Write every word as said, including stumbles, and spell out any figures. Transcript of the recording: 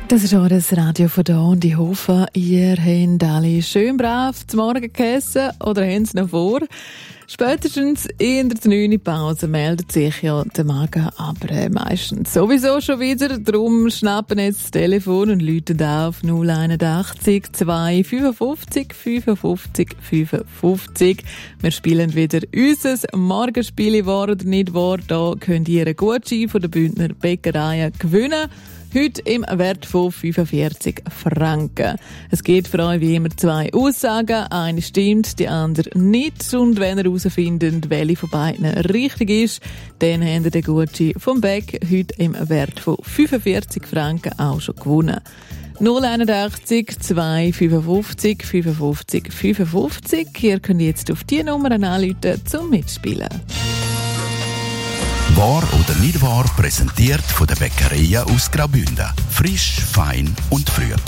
Das ist auch das Radio von hier und ich hoffe, ihr habt alle schön brav zum Morgen gegessen oder habt es noch vor. Spätestens in der neunten Pause meldet sich ja der Magen, aber äh, meistens sowieso schon wieder. Darum schnappen jetzt das Telefon und läuten auf null einundachtzig zwei fünfundfünfzig fünfundfünfzig fünfundfünfzig. Wir spielen wieder unser Morgenspiel «Wahr oder nicht wahr». Da könnt ihr einen Gutschein von der Bündner Bäckerei gewinnen. Heute im Wert von fünfundvierzig Franken. Es geht für euch wie immer zwei Aussagen. Eine stimmt, die andere nicht. Und wenn ihr herausfindet, welche von beiden richtig ist, dann habt ihr den Gutschein vom Bäck heute im Wert von fünfundvierzig Franken auch schon gewonnen. null einundachtzig zwei fünfundfünfzig fünfundfünfzig fünfundfünfzig. Ihr könnt jetzt auf die Nummer anrufen zum Mitspielen. Wahr oder nicht wahr, präsentiert von der Bäckerei aus Graubünden. Frisch, fein und früh.